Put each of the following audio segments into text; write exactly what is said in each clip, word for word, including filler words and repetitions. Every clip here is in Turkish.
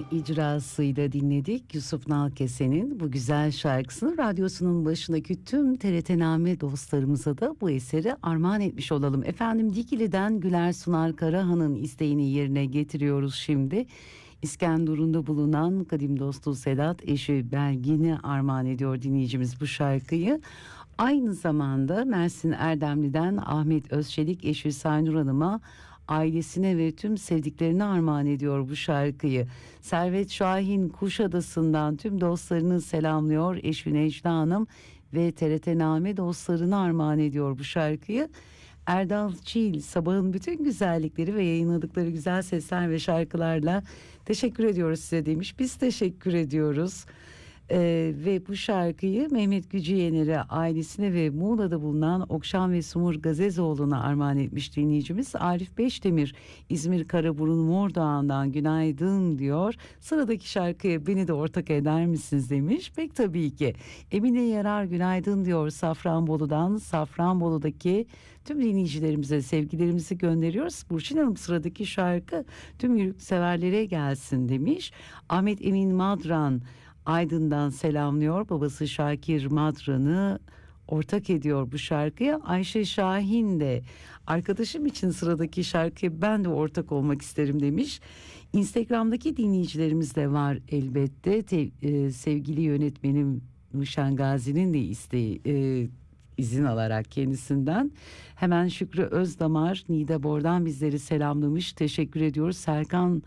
icrasıyla dinledik. Yusuf Nalkese'nin bu güzel şarkısını radyosunun başındaki tüm T R T Name dostlarımıza da bu eseri armağan etmiş olalım. Efendim, Dikili'den Güler Sunar Karahan'ın isteğini yerine getiriyoruz şimdi. İskenderun'da bulunan kadim dostu Sedat, eşi Belgin'e armağan ediyor dinleyicimiz bu şarkıyı. Aynı zamanda Mersin Erdemli'den Ahmet Özçelik, eşi Saynur Hanım'a, ailesine ve tüm sevdiklerine armağan ediyor bu şarkıyı. Servet Şahin Kuşadası'ndan tüm dostlarını selamlıyor, eşi Necla Hanım ve T R T Name dostlarına armağan ediyor bu şarkıyı. Erdal Çiğil, sabahın bütün güzellikleri ve yayınladıkları güzel sesler ve şarkılarla teşekkür ediyoruz size demiş. Biz teşekkür ediyoruz. Ee, ve bu şarkıyı Mehmet Gücü Yener'e, ailesine ve Muğla'da bulunan Okşan ve Sumur Gazezoğlu'na armağan etmiş dinleyicimiz. Arif Beşdemir, İzmir Karaburun Mordoğan'dan günaydın diyor. Sıradaki şarkıya beni de ortak eder misiniz demiş. Pek tabii ki. Emine Yarar günaydın diyor Safranbolu'dan. Safranbolu'daki tüm dinleyicilerimize sevgilerimizi gönderiyoruz. Burçin Hanım, sıradaki şarkı tüm yürüyüşseverlere gelsin demiş. Ahmet Emin Madran Aydın'dan selamlıyor. Babası Şakir Madran'ı ortak ediyor bu şarkıya. Ayşe Şahin de arkadaşım için sıradaki şarkıya ben de ortak olmak isterim demiş. Instagram'daki dinleyicilerimiz de var elbette. Te, e, sevgili yönetmenim Nuşen Gazi'nin de isteği, e, izin alarak kendisinden. Hemen Şükrü Özdamar Niğdebor'dan bizleri selamlamış. Teşekkür ediyoruz. Serkan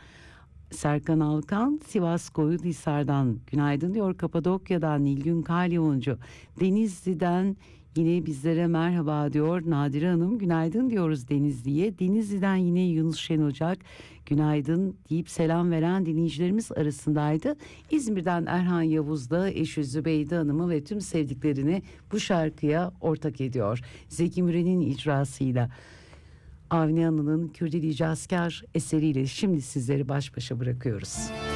Serkan Alkan Sivas Koyunhisar'dan günaydın diyor. Kapadokya'dan Nilgün Kalyoncu, Denizli'den yine bizlere merhaba diyor. Nadire Hanım günaydın diyoruz Denizli'ye. Denizli'den yine Yunus Şen Ocak günaydın deyip selam veren dinleyicilerimiz arasındaydı. İzmir'den Erhan Yavuz da eşi Zübeyde Hanım'ı ve tüm sevdiklerini bu şarkıya ortak ediyor. Zeki Müren'in icrasıyla Avni Anı'nın Kürdili Cazkar eseriyle şimdi sizleri baş başa bırakıyoruz.